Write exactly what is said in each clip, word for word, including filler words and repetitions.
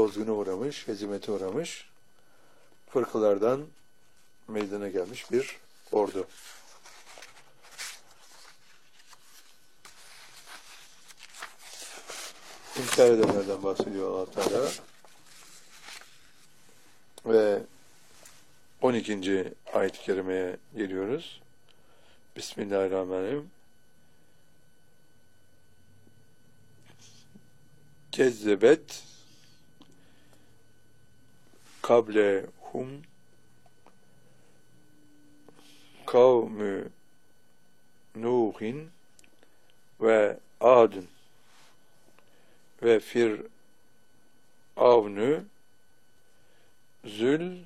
bozguna uğramış, hezimete uğramış, fırkalardan meydana gelmiş bir ordu. İnkar edenlerden bahsediyor Allah Teala. Ve on ikinci ayet-i kerimeye geliyoruz. Bismillahirrahmanirrahim. Kezzebet kablehum kavmü Nuhin ve Adın ve Firavnü Zül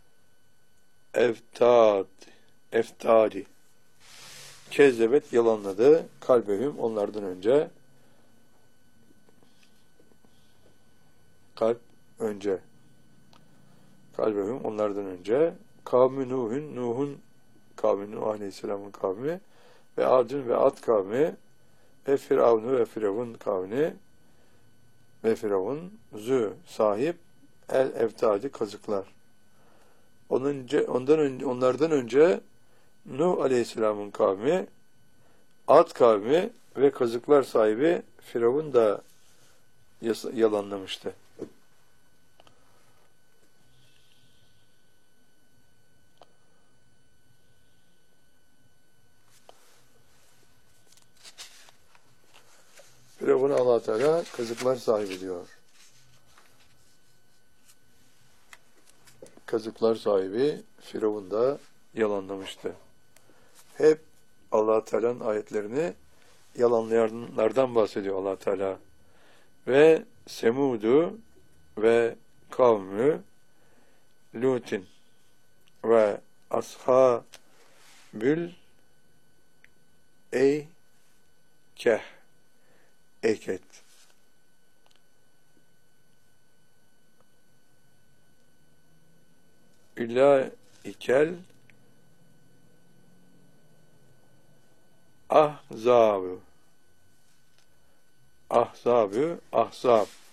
Eftad Eftadi Kezzebet yalanladı kalbehum onlardan önce kalp önce kalbehum onlardan önce kavmi Nuh'un Nuh'un kavmi Nuh Aleyhisselam'ın kavmi ve Ad'ın ve Ad kavmi ve Firavun ve Firavun kavmi ve Firavun zü sahip el eftadi kazıklar. Onun önce, ondan önce, onlardan önce Nuh Aleyhisselam'ın kavmi, Ad kavmi ve kazıklar sahibi Firavun da yalanlamıştı. Firavun Allah Teala kazıklar sahibi diyor. Kazıklar sahibi Firavun da yalanlamıştı. Hep Allah Teala'nın ayetlerini yalanlayanlardan bahsediyor Allah Teala. Ve Semud'u ve kavmü Lut'in ve ashabül eykeh eket ülâikel ahzâbü ahzâbü ahzâb